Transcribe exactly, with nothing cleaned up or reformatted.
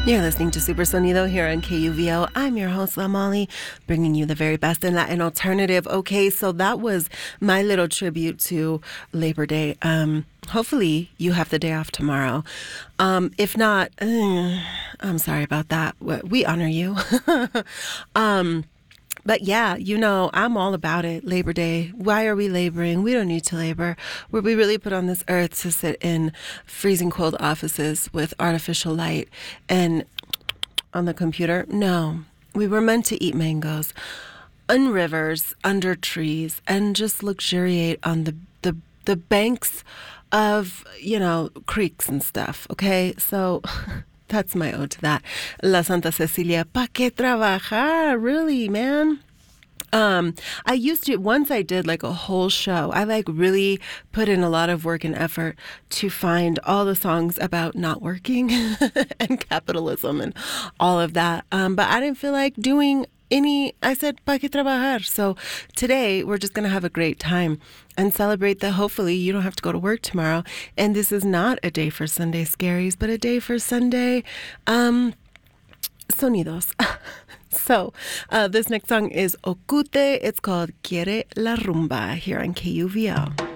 You're listening to Super Sonido here on K U V O. I'm your host, La Molly, bringing you the very best in Latin alternative. Okay, so that was my little tribute to Labor Day. Um, hopefully you have the day off tomorrow. Um, if not, uh, I'm sorry about that. We honor you. um, But yeah, you know, I'm all about it. Labor Day. Why are we laboring? We don't need to labor. Were we really put on this earth to sit in freezing cold offices with artificial light and on the computer? No. We were meant to eat mangoes on rivers, under trees, and just luxuriate on the the, the banks of, you know, creeks and stuff. Okay? So that's my ode to that. La Santa Cecilia, ¿pa qué trabajar? Really, man? Um, I used to, once I did like a whole show, I like really put in a lot of work and effort to find all the songs about not working and capitalism and all of that. Um, but I didn't feel like doing any, I said, pa que trabajar. So today we're just going to have a great time and celebrate that hopefully you don't have to go to work tomorrow. And this is not a day for Sunday scaries, but a day for Sunday, um, sonidos. So uh, this next song is Ocute. It's called Quiere la Rumba here on K U V O.